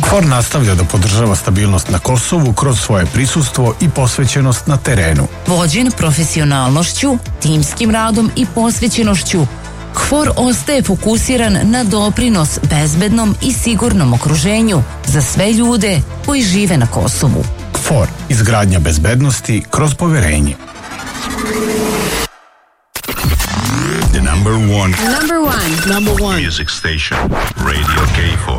KFOR nastavlja da podržava stabilnost na Kosovu kroz svoje prisustvo i posvećenost na terenu. Vođen profesionalnošću, timskim radom i posvećenošću, KFOR ostaje fokusiran na doprinos bezbednom i sigurnom okruženju za sve ljude koji žive na Kosovu. KFOR, izgradnja bezbednosti kroz poverenje. The number one music station, Radio KFOR.